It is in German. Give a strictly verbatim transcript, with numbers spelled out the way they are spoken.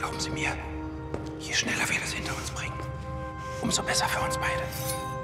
Glauben Sie mir, je schneller wir das hinter uns bringen, umso besser für uns beide.